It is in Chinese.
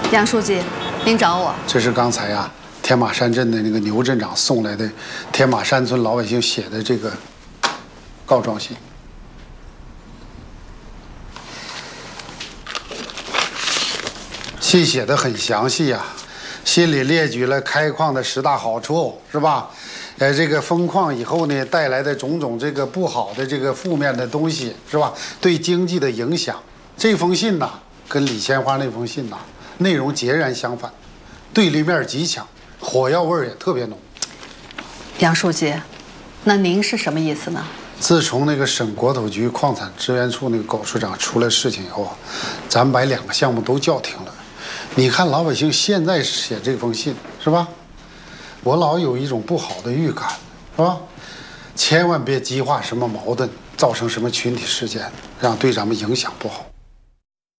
杨书记，您找我？ 这是刚才啊，天马山镇的那个牛镇长送来的天马山村老百姓写的这个告状信。信写的很详细呀，信里列举了开矿的10大好处，是吧？这个封矿以后呢，带来的种种这个不好的这个负面的东西，是吧？对经济的影响。这封信呐，跟李鲜花那封信呐，内容截然相反，对立面极强，火药味也特别浓。 杨书记，那您是什么意思呢？ 自从那个省国土局矿产资源处那个高处长出了事情以后，咱们把2个项目都叫停了。你看老百姓现在写这封信，是吧？我老有一种不好的预感，是吧？千万别激化什么矛盾，造成什么群体事件，让对咱们影响不好。